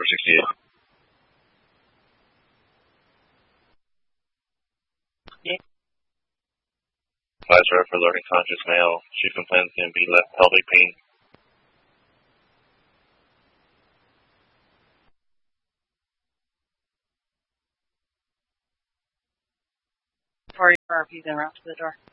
over 68. Yeah. Advisor for alerting conscious male. Chief complains can be left pelvic pain. For RP's en route to the door.